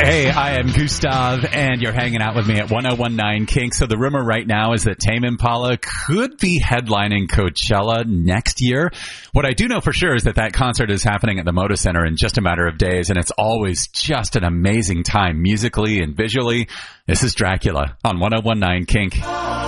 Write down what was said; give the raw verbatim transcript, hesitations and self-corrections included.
Hey, I am Gustav, and you're hanging out with me at one oh one nine Kink. So the rumor right now is that Tame Impala could be headlining Coachella next year. What I do know for sure is that that concert is happening at the Moda Center in just a matter of days, and it's always just an amazing time musically and visually. This is Dracula on one oh one nine Kink.